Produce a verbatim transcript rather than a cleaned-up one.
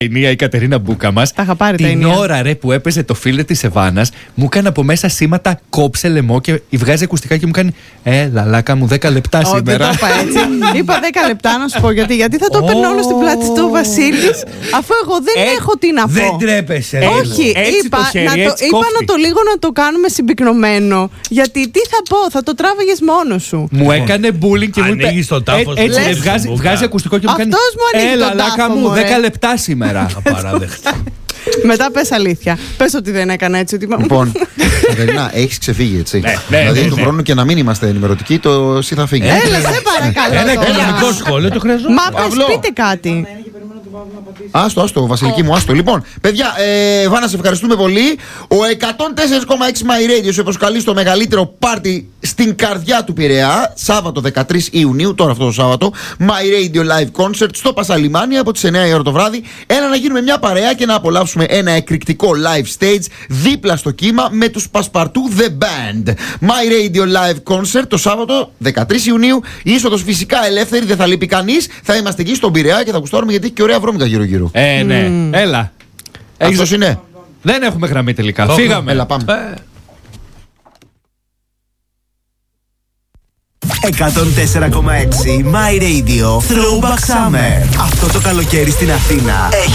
Η Κατερίνα Μπούκα μας, την ενία. ώρα ρε που έπαιζε το φίλε της Εβάνας, μου έκανε από μέσα σήματα κόψε λαιμό και βγάζει ακουστικά και μου κάνει Ε, λαλάκα μου, δέκα λεπτά Όχι, σήμερα. δεν το είπα έτσι. Είπα δέκα λεπτά να σου πω γιατί. Γιατί θα το έπαιρνε όλο στην πλάτη του Βασίλης, αφού εγώ δεν Ε, έχω τι να πω. Δεν τρέπεσαι. Όχι, Έτσι είπα, το χέρι, να, το, έτσι είπα κόφτει. να το λίγο να το κάνουμε συμπυκνωμένο. Γιατί τι θα πω, θα το τράβαγες μόνος σου. Μου έκανε bullying και μου είπε Ανοίγεις το τάφο «Ε, έτσι σου, ρε, λες, βγάζει, Μπούκα». βγάζει ακουστικό και μου κάνει Αυτός μου ανοίγει Ε, τον λαλάκα τάφο, μου, μωρέ. δέκα λεπτά σήμερα. Απαράδεκτα. Μετά πες αλήθεια. Πες ότι δεν έκανα έτσι. Ότι... Λοιπόν, Κατερίνα, έχεις ξεφύγει, έτσι. Ναι, ναι, δηλαδή, ναι, του ναι. χρόνου και να μην είμαστε ενημερωτικοί, το εσύ θα φύγει. Έλα, σε παρακαλώ. Ένα τώρα. κοινωνικό σχόλιο το χρειαζόταν. Μα πες, Παύλο. πείτε κάτι. Άστο, άστο, Βασιλική μου, άστο. Λοιπόν, παιδιά, ε, Βάνα, σε ευχαριστούμε πολύ. Ο εκατόν τέσσερα κόμμα έξι My Radio σε προσκαλεί στο μεγαλύτερο πάρτι στην καρδιά του Πειραιά, Σάββατο δεκατρείς Ιουνίου, τώρα αυτό το Σάββατο. My Radio Live Concert στο Πασαλιμάνι από τις εννιά η ώρα το βράδυ. Έλα να γίνουμε μια παρέα και να απολαύσουμε ένα εκρηκτικό live stage δίπλα στο κύμα με τους Πασπαρτού The Band. My Radio Live Concert το Σάββατο δεκατρείς Ιουνίου. Η είσοδος φυσικά ελεύθερη, δεν θα λείπει κανείς. Θα είμαστε εκεί στον Πειραιά και θα γουστάρουμε γιατί έχει και ωραία βρώμικα γύρω-γύρω. Ε, ναι, έλα. Αυτός Έχεις- είναι. Δεν έχουμε γραμμή τελικά. Όχι. Φύγαμε. Έλα, πάμε. Ε, εκατόν τέσσερα κόμμα έξι My Radio Throwback Summer. Αυτό το καλοκαίρι στην Αθήνα